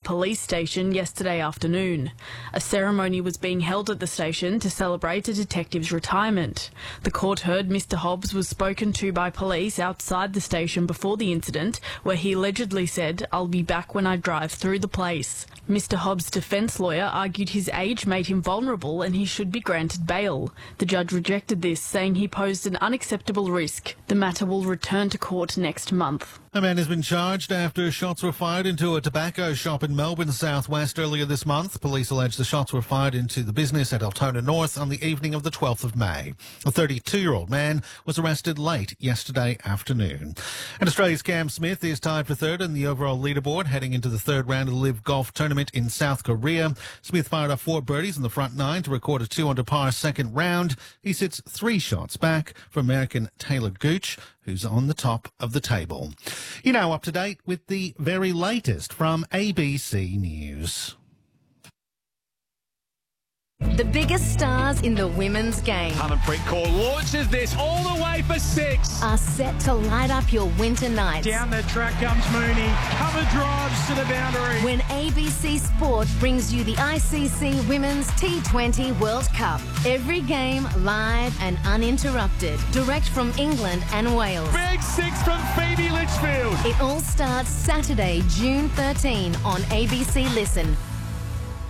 Police Station yesterday afternoon. A ceremony was being held at the station to celebrate a detective's retirement. The court heard Mr Hobbs was spoken to by police outside the station before the incident, where he allegedly said, "I'll be back when I drive through the place." Mr Hobbs' defence lawyer argued his age made him vulnerable and he should be granted bail. The judge rejected this, saying he posed an unacceptable risk. The matter will return to court next month. A man has been charged after shots were fired into a tobacco shop in Melbourne southwest earlier this month. Police allege the shots were fired into the business at Altona North on the evening of the 12th of May. A 32-year-old man was arrested late yesterday afternoon. And Australia's Cam Smith is tied for third in the overall leaderboard heading into the third round of the Live Golf Tournament in South Korea. Smith fired off 4 birdies in the front 9 to record a 2 under par second round. He sits 3 shots back from American Taylor Gooch, who's on the top of the table. You're now up to date with the very latest from ABC News. The biggest stars in the women's game Harmanpreet Kaur launches this all the way for 6. are set to light up your winter nights. Down the track comes Mooney. Cover drives to the boundary. When ABC Sport brings you the ICC Women's T20 World Cup. Every game live and uninterrupted. Direct from England and Wales. Big 6 from Phoebe Litchfield. It all starts Saturday, June 13 on ABC Listen.